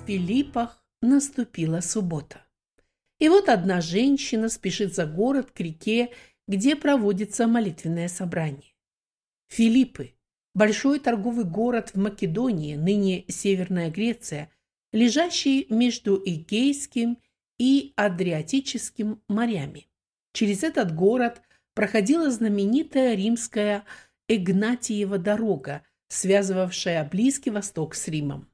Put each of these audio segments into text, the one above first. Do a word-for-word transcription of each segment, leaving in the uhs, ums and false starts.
Филиппах наступила суббота. И вот одна женщина спешит за город к реке, где проводится молитвенное собрание. Филиппы – большой торговый город в Македонии, ныне Северная Греция, лежащий между Эгейским и Адриатическим морями. Через этот город проходила знаменитая римская Игнатиева дорога, связывавшая Близкий Восток с Римом.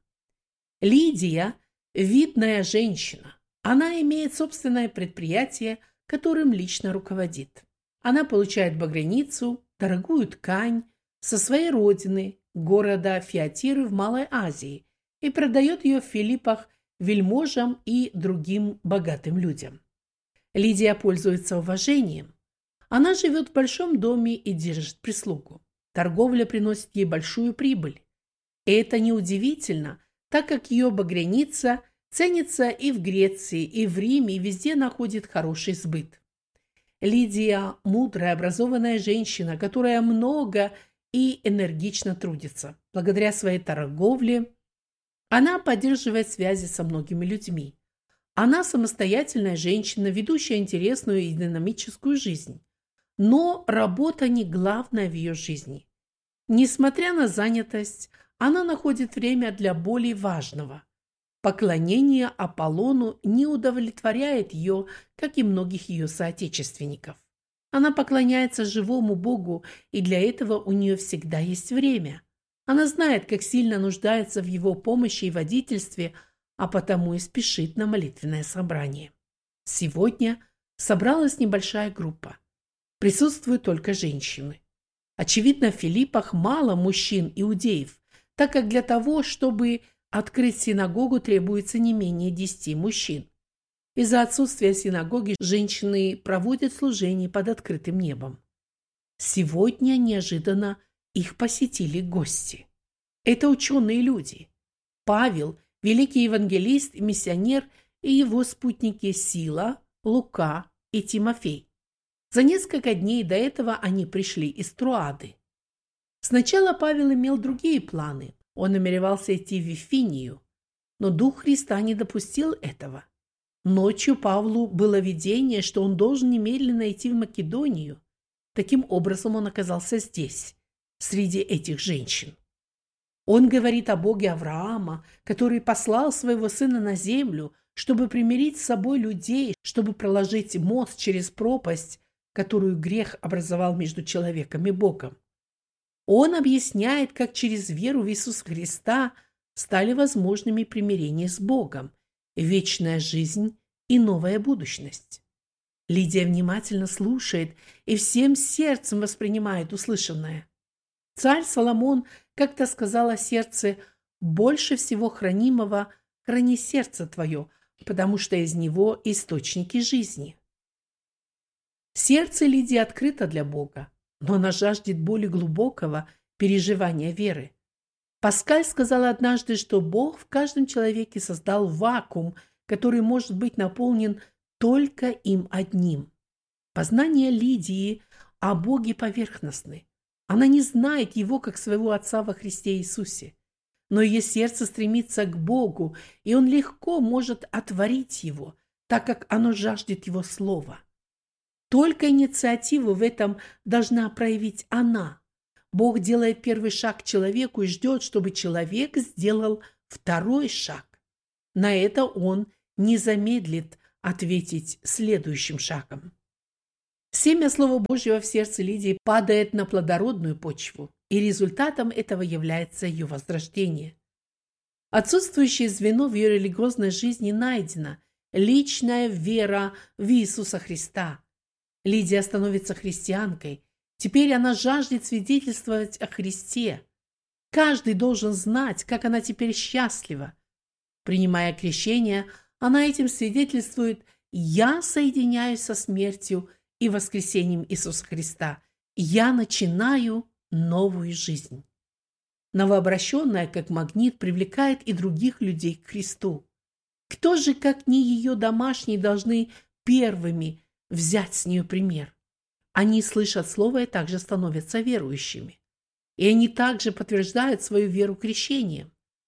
Лидия – видная женщина. Она имеет собственное предприятие, которым лично руководит. Она получает багряницу, дорогую ткань со своей родины, города Фиатиры в Малой Азии, и продает ее в Филиппах вельможам и другим богатым людям. Лидия пользуется уважением. Она живет в большом доме и держит прислугу. Торговля приносит ей большую прибыль. И это неудивительно, так как ее багряница ценится и в Греции, и в Риме, и везде находит хороший сбыт. Лидия – мудрая, образованная женщина, которая много и энергично трудится. Благодаря своей торговле она поддерживает связи со многими людьми. Она самостоятельная женщина, ведущая интересную и динамическую жизнь. Но работа не главная в ее жизни. Несмотря на занятость, она находит время для более важного. Поклонение Аполлону не удовлетворяет ее, как и многих ее соотечественников. Она поклоняется живому Богу, и для этого у нее всегда есть время. Она знает, как сильно нуждается в его помощи и водительстве, а потому и спешит на молитвенное собрание. Сегодня собралась небольшая группа. Присутствуют только женщины. Очевидно, в Филиппах мало мужчин-иудеев, так как для того, чтобы открыть синагогу, требуется не менее десяти мужчин. Из-за отсутствия синагоги женщины проводят служение под открытым небом. Сегодня неожиданно их посетили гости. Это ученые люди. Павел, великий евангелист и миссионер, и его спутники Сила, Лука и Тимофей. За несколько дней до этого они пришли из Троады. Сначала Павел имел другие планы. Он намеревался идти в Вифинию, но Дух Христа не допустил этого. Ночью Павлу было видение, что он должен немедленно идти в Македонию. Таким образом он оказался здесь, среди этих женщин. Он говорит о Боге Авраама, который послал своего сына на землю, чтобы примирить с собой людей, чтобы проложить мост через пропасть, которую грех образовал между человеком и Богом. Он объясняет, как через веру в Иисуса Христа стали возможными примирение с Богом, вечная жизнь и новая будущность. Лидия внимательно слушает и всем сердцем воспринимает услышанное. Царь Соломон как-то сказал о сердце: «Больше всего хранимого храни сердце твое, потому что из него источники жизни». Сердце Лидии открыто для Бога, но она жаждет более глубокого переживания веры. Паскаль сказал однажды, что Бог в каждом человеке создал вакуум, который может быть наполнен только им одним. Познания Лидии о Боге поверхностны. Она не знает Его как своего Отца во Христе Иисусе. Но ее сердце стремится к Богу, и Он легко может отворить его, так как оно жаждет Его Слова. Только инициативу в этом должна проявить она. Бог делает первый шаг к человеку и ждет, чтобы человек сделал второй шаг. На это Он не замедлит ответить следующим шагом. Семя Слова Божьего в сердце Лидии падает на плодородную почву, и результатом этого является ее возрождение. Отсутствующее звено в ее религиозной жизни найдено – личная вера в Иисуса Христа. Лидия становится христианкой. Теперь она жаждет свидетельствовать о Христе. Каждый должен знать, как она теперь счастлива. Принимая крещение, она этим свидетельствует: «Я соединяюсь со смертью и воскресением Иисуса Христа. Я начинаю новую жизнь». Новообращенная, как магнит, привлекает и других людей к Христу. Кто же, как не ее домашние, должны первыми взять с нее пример? Они слышат слово и также становятся верующими. И они также подтверждают свою веру крещением.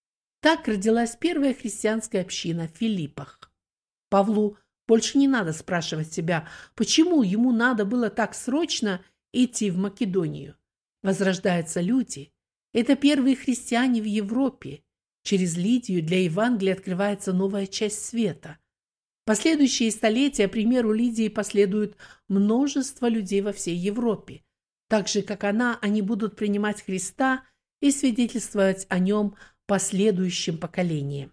Так родилась первая христианская община в Филиппах. Павлу больше не надо спрашивать себя, почему ему надо было так срочно идти в Македонию. Возрождаются люди. Это первые христиане в Европе. Через Лидию для Евангелия открывается новая часть света. Последующие столетия, примеру Лидии, последуют множество людей во всей Европе. Так же, как она, они будут принимать Христа и свидетельствовать о нем последующим поколениям.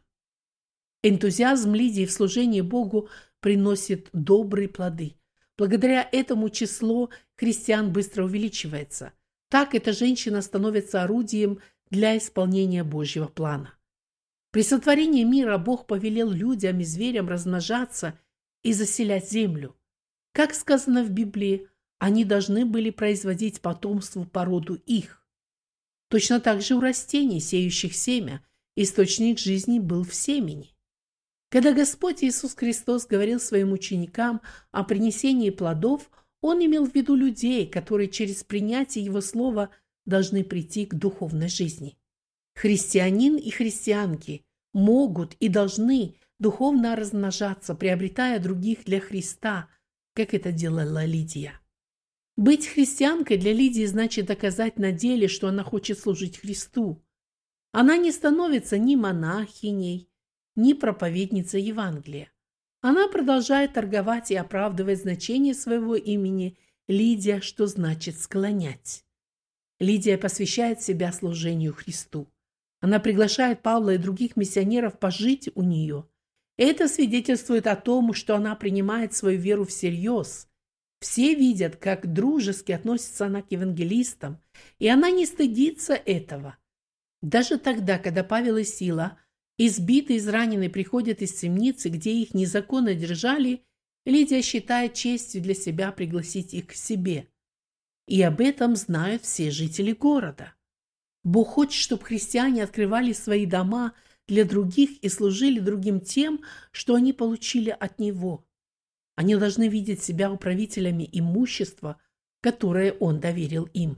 Энтузиазм Лидии в служении Богу приносит добрые плоды. Благодаря этому число христиан быстро увеличивается. Так эта женщина становится орудием для исполнения Божьего плана. При сотворении мира Бог повелел людям и зверям размножаться и заселять землю. Как сказано в Библии, они должны были производить потомство по роду их. Точно так же у растений, сеющих семя, источник жизни был в семени. Когда Господь Иисус Христос говорил своим ученикам о принесении плодов, Он имел в виду людей, которые через принятие Его слова должны прийти к духовной жизни. Христианин и христианки могут и должны духовно размножаться, приобретая других для Христа, как это делала Лидия. Быть христианкой для Лидии значит доказать на деле, что она хочет служить Христу. Она не становится ни монахиней, ни проповедницей Евангелия. Она продолжает торговать и оправдывать значение своего имени Лидия, что значит склонять. Лидия посвящает себя служению Христу. Она приглашает Павла и других миссионеров пожить у нее. Это свидетельствует о том, что она принимает свою веру всерьез. Все видят, как дружески относится она к евангелистам, и она не стыдится этого. Даже тогда, когда Павел и Сила, избитые и израненные, приходят из темницы, где их незаконно держали, Лидия считает честью для себя пригласить их к себе. И об этом знают все жители города. Бог хочет, чтобы христиане открывали свои дома для других и служили другим тем, что они получили от Него. Они должны видеть себя управителями имущества, которое Он доверил им.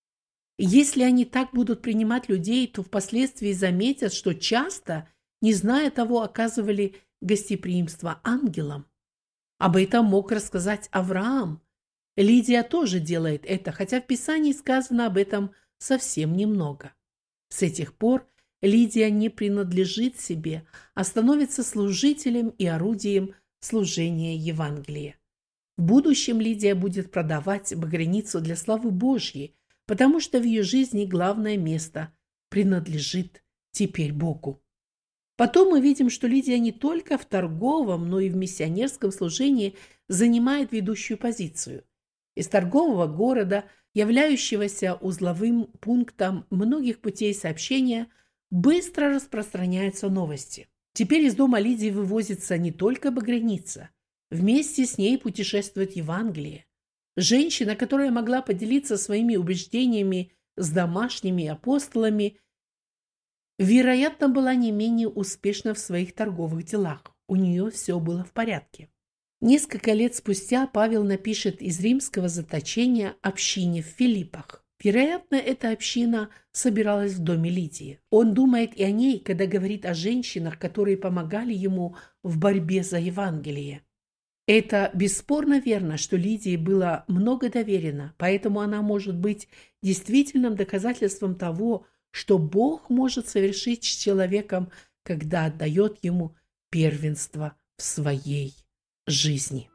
Если они так будут принимать людей, то впоследствии заметят, что часто, не зная того, оказывали гостеприимство ангелам. Об этом мог рассказать Авраам. Лидия тоже делает это, хотя в Писании сказано об этом совсем немного. С этих пор Лидия не принадлежит себе, а становится служителем и орудием служения Евангелия. В будущем Лидия будет продавать багряницу для славы Божьей, потому что в ее жизни главное место принадлежит теперь Богу. Потом мы видим, что Лидия не только в торговом, но и в миссионерском служении занимает ведущую позицию. Из торгового города, являющегося узловым пунктом многих путей сообщения, быстро распространяются новости. Теперь из дома Лидии вывозится не только багряница. Вместе с ней путешествует Евангелие. Женщина, которая могла поделиться своими убеждениями с домашними апостолами, вероятно, была не менее успешна в своих торговых делах. У нее все было в порядке. Несколько лет спустя Павел напишет из римского заточения общине в Филиппах. Вероятно, эта община собиралась в доме Лидии. Он думает и о ней, когда говорит о женщинах, которые помогали ему в борьбе за Евангелие. Это бесспорно верно, что Лидии было много доверено, поэтому она может быть действительным доказательством того, что Бог может совершить с человеком, когда отдает ему первенство в своей жизни.